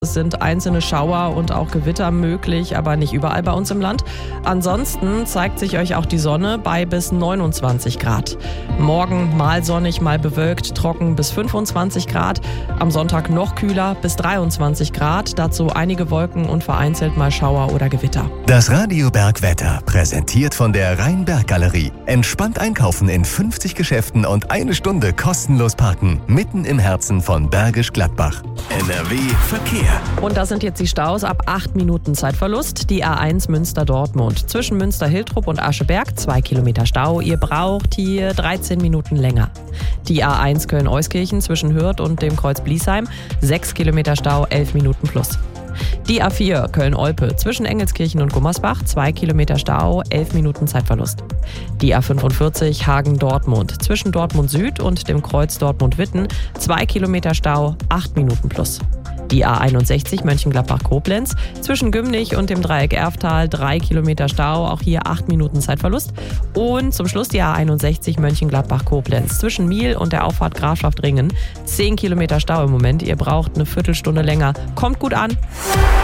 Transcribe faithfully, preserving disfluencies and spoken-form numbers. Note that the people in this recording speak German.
Es sind einzelne Schauer und auch Gewitter möglich, aber nicht überall bei uns im Land. Ansonsten zeigt sich euch auch die Sonne bei bis neunundzwanzig Grad. Morgen mal sonnig, mal bewölkt, trocken bis fünfundzwanzig Grad. Am Sonntag noch kühler bis dreiundzwanzig Grad. Dazu einige Wolken und vereinzelt mal Schauer oder Gewitter. Das Radio Bergwetter, präsentiert von der Rhein-Berg-Galerie. Entspannt einkaufen in fünfzig Geschäften und eine Stunde kostenlos parken. Mitten im Herzen von Bergisch Gladbach. N R W Verkehr. Und das sind jetzt die Staus ab acht Minuten Zeitverlust. Die A eins Münster-Dortmund. Zwischen Münster-Hiltrup und Ascheberg zwei Kilometer Stau. Ihr braucht hier dreizehn Minuten länger. Die A eins Köln-Euskirchen zwischen Hürth und dem Kreuz Bliesheim. sechs Kilometer Stau, elf Minuten plus. Die A vier Köln-Olpe zwischen Engelskirchen und Gummersbach, zwei Kilometer Stau, elf Minuten Zeitverlust. Die A fünfundvierzig Hagen-Dortmund zwischen Dortmund Süd und dem Kreuz Dortmund-Witten, zwei Kilometer Stau, acht Minuten plus. Die A einundsechzig Mönchengladbach-Koblenz zwischen Gümnich und dem Dreieck Erftal, drei Kilometer Stau, auch hier acht Minuten Zeitverlust. Und zum Schluss die A einundsechzig Mönchengladbach-Koblenz zwischen Miel und der Auffahrt Grafschaft Ringen, zehn Kilometer Stau im Moment. Ihr braucht eine Viertelstunde länger. Kommt gut an!